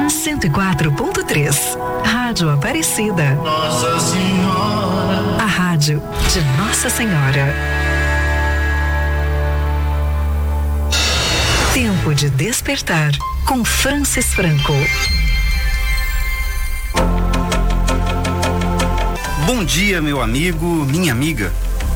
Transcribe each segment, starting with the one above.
104.3. Rádio Aparecida. Nossa Senhora. A rádio de Nossa Senhora. Tempo de despertar com Francis Franco. Bom dia, meu amigo, minha amiga.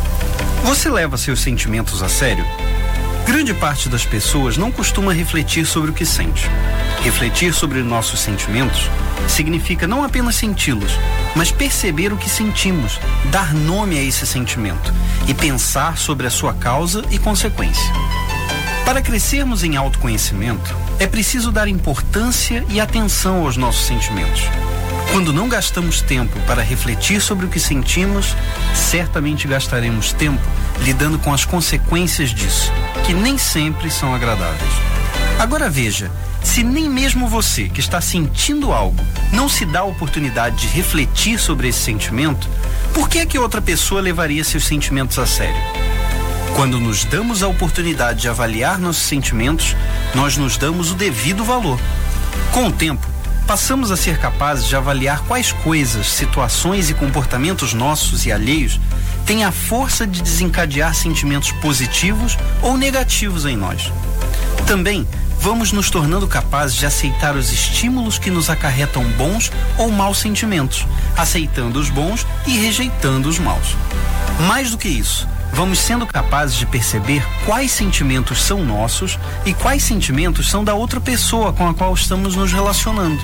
Você leva seus sentimentos a sério? Grande parte das pessoas não costuma refletir sobre o que sente. Refletir sobre nossos sentimentos significa não apenas senti-los, mas perceber o que sentimos, dar nome a esse sentimento e pensar sobre a sua causa e consequência. Para crescermos em autoconhecimento, é preciso dar importância e atenção aos nossos sentimentos. Quando não gastamos tempo para refletir sobre o que sentimos, certamente gastaremos tempo lidando com as consequências disso, que nem sempre são agradáveis. Agora veja, se nem mesmo você que está sentindo algo não se dá a oportunidade de refletir sobre esse sentimento, por que é que outra pessoa levaria seus sentimentos a sério? Quando nos damos a oportunidade de avaliar nossos sentimentos, nós nos damos o devido valor. Com o tempo, passamos a ser capazes de avaliar quais coisas, situações e comportamentos nossos e alheios têm a força de desencadear sentimentos positivos ou negativos em nós. Também vamos nos tornando capazes de aceitar os estímulos que nos acarretam bons ou maus sentimentos, aceitando os bons e rejeitando os maus. Mais do que isso, vamos sendo capazes de perceber quais sentimentos são nossos e quais sentimentos são da outra pessoa com a qual estamos nos relacionando.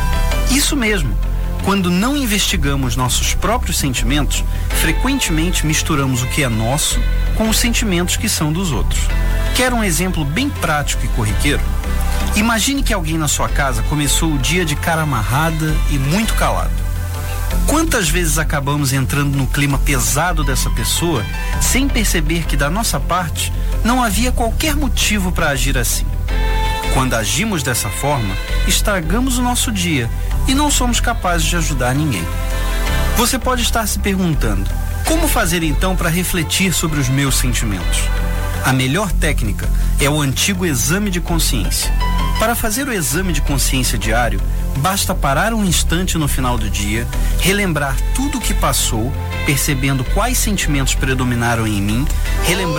Isso mesmo, quando não investigamos nossos próprios sentimentos, frequentemente misturamos o que é nosso com os sentimentos que são dos outros. Quer um exemplo bem prático e corriqueiro? Imagine que alguém na sua casa começou o dia de cara amarrada e muito calado. Quantas vezes acabamos entrando no clima pesado dessa pessoa sem perceber que da nossa parte não havia qualquer motivo para agir assim? Quando agimos dessa forma, estragamos o nosso dia e não somos capazes de ajudar ninguém. Você pode estar se perguntando, como fazer então para refletir sobre os meus sentimentos? A melhor técnica é o antigo exame de consciência. Para fazer o exame de consciência diário, basta parar um instante no final do dia, relembrar tudo o que passou, percebendo quais sentimentos predominaram em mim, relembrar